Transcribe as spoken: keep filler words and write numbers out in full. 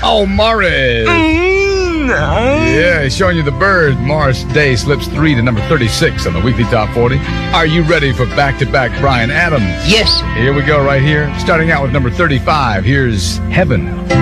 Oh, Morris. Mm, uh, Yeah, he's showing you the bird. Morris Day slips three to number thirty-six on the weekly top forty. Are you ready for back-to-back Bryan Adams? Yes, sir. Here we go right here. Starting out with number thirty-five. Here's Heaven.